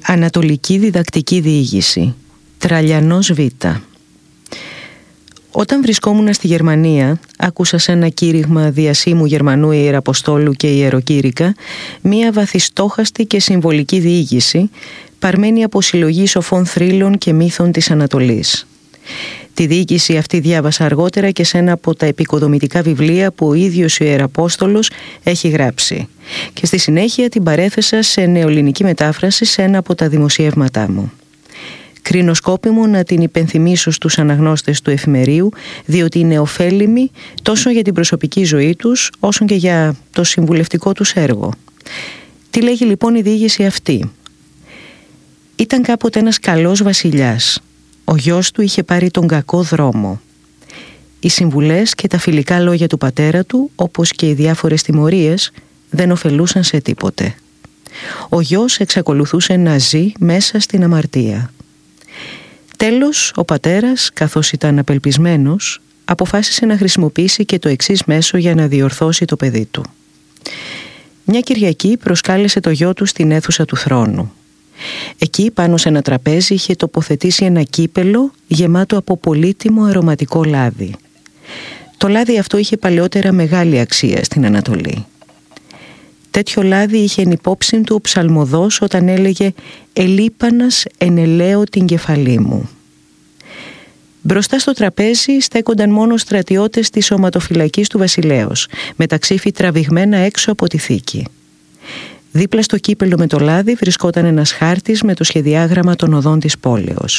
Ανατολική διδακτική διήγηση. Τραλιανός Β. Όταν βρισκόμουν στη Γερμανία, άκουσα σε ένα κήρυγμα διασύμου Γερμανού Ιεραποστόλου και Ιεροκήρυκα μία βαθιστόχαστη και συμβολική διήγηση, παρμένη από συλλογή σοφών θρύλων και μύθων της Ανατολής. Τη διοίκηση αυτή διάβασα αργότερα και σε ένα από τα επικοδομητικά βιβλία που ο ίδιος ο Ιεραπόστολος έχει γράψει, και στη συνέχεια την παρέθεσα σε νεοελληνική μετάφραση σε ένα από τα δημοσιεύματά μου. Κρίνω σκόπιμο να την υπενθυμίσω στους αναγνώστες του εφημερίου, διότι είναι ωφέλιμη τόσο για την προσωπική ζωή τους όσο και για το συμβουλευτικό τους έργο. Τι λέγει λοιπόν η διήγηση αυτή? Ήταν κάποτε ένας καλός βασιλιάς. Ο γιος του είχε πάρει τον κακό δρόμο. Οι συμβουλές και τα φιλικά λόγια του πατέρα του, όπως και οι διάφορες τιμωρίες, δεν ωφελούσαν σε τίποτε. Ο γιος εξακολουθούσε να ζει μέσα στην αμαρτία. Τέλος, ο πατέρας, καθώς ήταν απελπισμένος, αποφάσισε να χρησιμοποιήσει και το εξής μέσο για να διορθώσει το παιδί του. Μια Κυριακή προσκάλεσε το γιο του στην αίθουσα του θρόνου. Εκεί πάνω σε ένα τραπέζι είχε τοποθετήσει ένα κύπελο γεμάτο από πολύτιμο αρωματικό λάδι. Το λάδι αυτό είχε παλαιότερα μεγάλη αξία στην Ανατολή. Τέτοιο λάδι είχε εν υπόψη του ο ψαλμοδός όταν έλεγε «Ελίπανας ενελαίω την κεφαλή μου». Μπροστά στο τραπέζι στέκονταν μόνο στρατιώτες της σωματοφυλακής του βασιλέως, με τα ξύφη τραβηγμένα έξω από τη θήκη. Δίπλα στο κύπελο με το λάδι βρισκόταν ένας χάρτης με το σχεδιάγραμμα των οδών της πόλεως.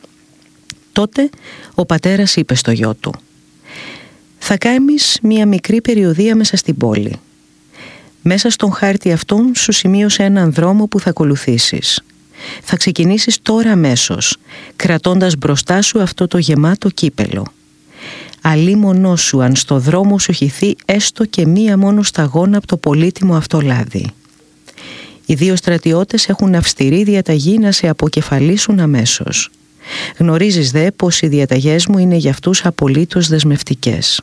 Τότε ο πατέρας είπε στο γιο του: «Θα κάνεις μία μικρή περιοδεία μέσα στην πόλη. Μέσα στον χάρτη αυτόν σου σημείωσε έναν δρόμο που θα ακολουθήσεις. Θα ξεκινήσεις τώρα αμέσως, κρατώντας μπροστά σου αυτό το γεμάτο κύπελο. Αλίμονό σου αν στο δρόμο σου χυθεί έστω και μία μόνο σταγόνα από το πολύτιμο αυτό λάδι. Οι δύο στρατιώτες έχουν αυστηρή διαταγή να σε αποκεφαλίσουν αμέσως. Γνωρίζεις δε πως οι διαταγές μου είναι για αυτούς απολύτως δεσμευτικές».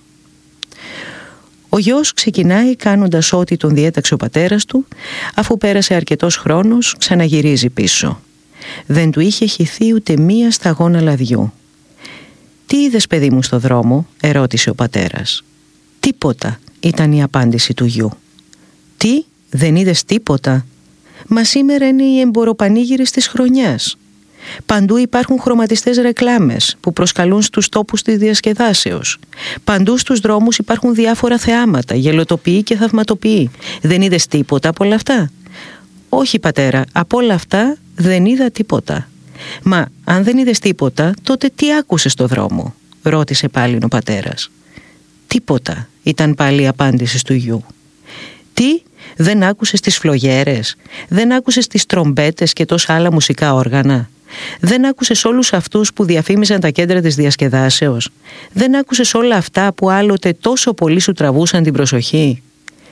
Ο γιος ξεκινάει κάνοντας ό,τι τον διέταξε ο πατέρας του, αφού πέρασε αρκετός χρόνος ξαναγυρίζει πίσω. Δεν του είχε χυθεί ούτε μία σταγόνα λαδιού. «Τι είδες, παιδί μου, στο δρόμο?» ερώτησε ο πατέρας. «Τίποτα», ήταν η απάντηση του γιου. «Τι, δεν είδες τίποτα? Μα σήμερα είναι οι εμποροπανήγυρες της χρονιάς. Παντού υπάρχουν χρωματιστές ρεκλάμες που προσκαλούν στους τόπους της διασκεδάσεως. Παντού στους δρόμους υπάρχουν διάφορα θεάματα, γελοτοποιοί και θαυματοποιοί. Δεν είδες τίποτα από όλα αυτά?» «Όχι, πατέρα, από όλα αυτά δεν είδα τίποτα». «Μα αν δεν είδες τίποτα, τότε τι άκουσες στο δρόμο?» ρώτησε πάλι ο πατέρας. «Τίποτα», ήταν πάλι η απάντηση του γιου. «Τι, δεν άκουσες τις φλογέρες? Δεν άκουσες τις τρομπέτες και τόσα άλλα μουσικά όργανα? Δεν άκουσες όλους αυτούς που διαφήμιζαν τα κέντρα της διασκεδάσεως? Δεν άκουσες όλα αυτά που άλλοτε τόσο πολύ σου τραβούσαν την προσοχή?»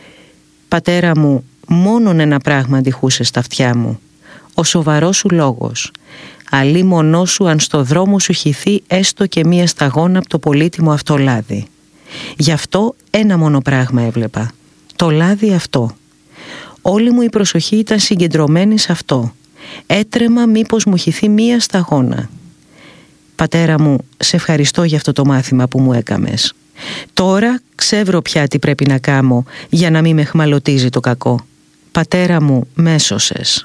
«Πατέρα μου, μόνον ένα πράγμα αντιχούσε στα αυτιά μου. Ο σοβαρός σου λόγος. Αλίμονό σου αν στο δρόμο σου χυθεί έστω και μία σταγόνα από το πολύτιμο αυτό λάδι. Γι' αυτό ένα μόνο πράγμα έβλεπα. Το λάδι αυτό. Όλη μου η προσοχή ήταν συγκεντρωμένη σε αυτό. Έτρεμα μήπως μου χυθεί μία σταγόνα. Πατέρα μου, σε ευχαριστώ για αυτό το μάθημα που μου έκαμες. Τώρα ξέρω πια τι πρέπει να κάνω για να μην με αιχμαλωτίζει το κακό. Πατέρα μου, με έσωσες».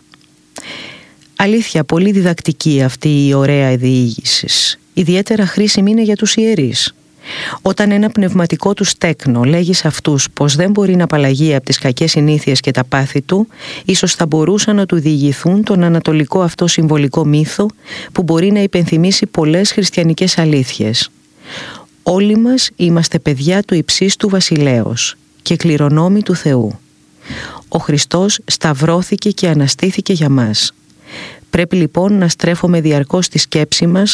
Αλήθεια, πολύ διδακτική αυτή η ωραία διήγηση. Ιδιαίτερα χρήσιμη είναι για τους ιερείς. Όταν ένα πνευματικό του τέκνο λέγει σε αυτούς πως δεν μπορεί να απαλλαγεί από τις κακές συνήθειες και τα πάθη του, ίσως θα μπορούσαν να του διηγηθούν τον ανατολικό αυτό συμβολικό μύθο που μπορεί να υπενθυμίσει πολλές χριστιανικές αλήθειες. Όλοι μας είμαστε παιδιά του υψίστου βασιλέως και κληρονόμοι του Θεού. Ο Χριστός σταυρώθηκε και αναστήθηκε για μας. Πρέπει λοιπόν να στρέφουμε διαρκώς τη σκέψη μας